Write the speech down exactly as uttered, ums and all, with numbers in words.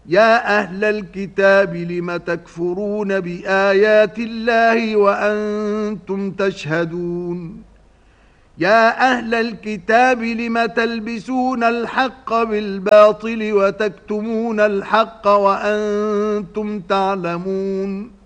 يا أهل الكتاب لم تكفرون بآيات الله وأنتم تشهدون يا أهل الكتاب لم تلبسون الحق بالباطل وتكتمون الحق وأنتم تعلمون